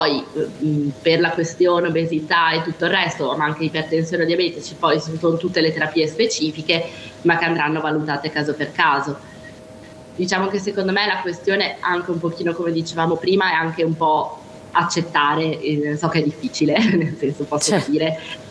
per la questione obesità e tutto il resto, ma anche ipertensione o diabete, poi sono tutte le terapie specifiche, ma che andranno valutate caso per caso. Diciamo che secondo me la questione, anche un pochino come dicevamo prima, è anche un po' accettare, so che è difficile, nel senso posso capire,